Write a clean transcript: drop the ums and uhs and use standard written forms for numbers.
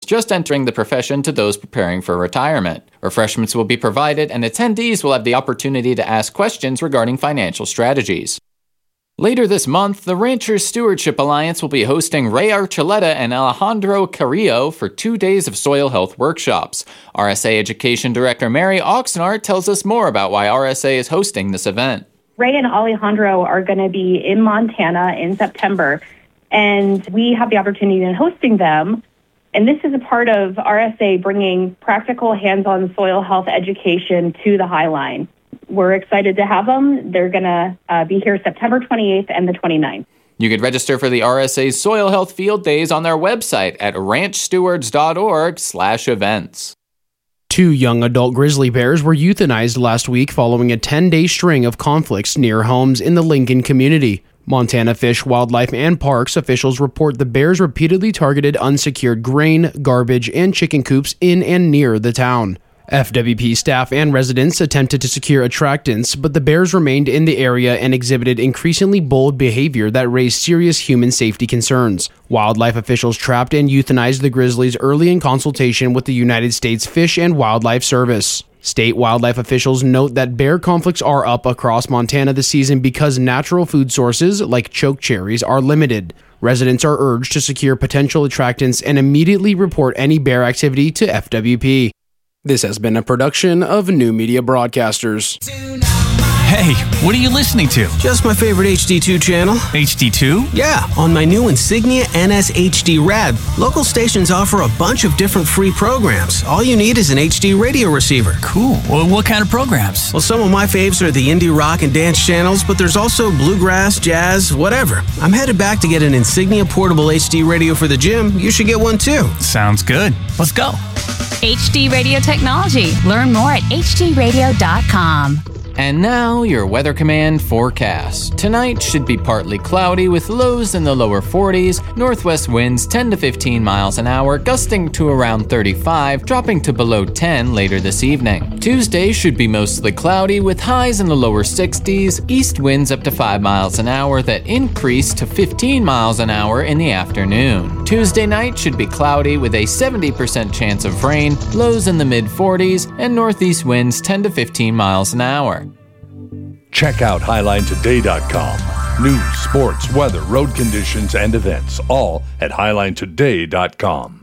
just entering the profession to those preparing for retirement. Refreshments will be provided, and attendees will have the opportunity to ask questions regarding financial strategies. Later this month, the Ranchers Stewardship Alliance will be hosting Ray Archuleta and Alejandro Carrillo for 2 days of soil health workshops. RSA Education Director Mary Oxnard tells us more about why RSA is hosting this event. Ray and Alejandro are going to be in Montana in September, and we have the opportunity in hosting them. And this is a part of RSA bringing practical hands-on soil health education to the High Line. We're excited to have them. They're going to be here September 28th and the 29th. You could register for the RSA's Soil Health Field Days on their website at ranchstewards.org/events. 2 young adult grizzly bears were euthanized last week following a 10-day string of conflicts near homes in the Lincoln community. Montana Fish, Wildlife, and Parks officials report the bears repeatedly targeted unsecured grain, garbage, and chicken coops in and near the town. FWP staff and residents attempted to secure attractants, but the bears remained in the area and exhibited increasingly bold behavior that raised serious human safety concerns. Wildlife officials trapped and euthanized the grizzlies early in consultation with the United States Fish and Wildlife Service. State wildlife officials note that bear conflicts are up across Montana this season because natural food sources, like choke cherries, are limited. Residents are urged to secure potential attractants and immediately report any bear activity to FWP. This has been a production of New Media Broadcasters. Hey, what are you listening to? Just my favorite HD2 channel. HD2? Yeah, on my new Insignia NS-HD Rad. Local stations offer a bunch of different free programs. All you need is an HD radio receiver. Cool. Well, what kind of programs? Well, some of my faves are the indie rock and dance channels, but there's also bluegrass, jazz, whatever. I'm headed back to get an Insignia portable HD radio for the gym. You should get one too. Sounds good. Let's go. HD Radio Technology. Learn more at hdradio.com. And now, your Weather Command forecast. Tonight should be partly cloudy with lows in the lower 40s, northwest winds 10 to 15 miles an hour, gusting to around 35, dropping to below 10 later this evening. Tuesday should be mostly cloudy with highs in the lower 60s, east winds up to 5 miles an hour that increase to 15 miles an hour in the afternoon. Tuesday night should be cloudy with a 70% chance of rain, lows in the mid 40s, and northeast winds 10 to 15 miles an hour. Check out HighlineToday.com. News, sports, weather, road conditions, and events, all at HighlineToday.com.